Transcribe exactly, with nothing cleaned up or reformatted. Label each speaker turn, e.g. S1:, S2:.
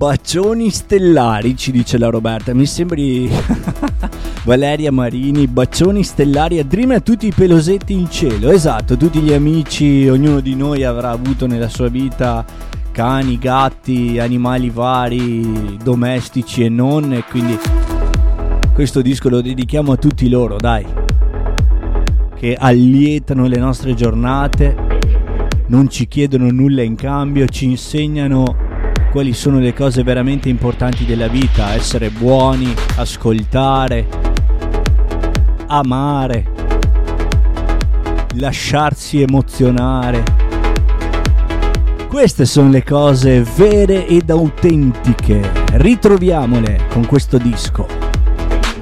S1: Bacioni stellari, ci dice la Roberta. Mi sembri Valeria Marini. Bacioni stellari a Dream e a tutti i pelosetti in cielo. Esatto, tutti gli amici, ognuno di noi avrà avuto nella sua vita cani, gatti, animali vari, domestici e non, e quindi questo disco lo dedichiamo a tutti loro, dai, che allietano le nostre giornate, non ci chiedono nulla in cambio, ci insegnano quali sono le cose veramente importanti della vita: essere buoni, ascoltare, amare, lasciarsi emozionare. Queste sono le cose vere ed autentiche. Ritroviamole con questo disco.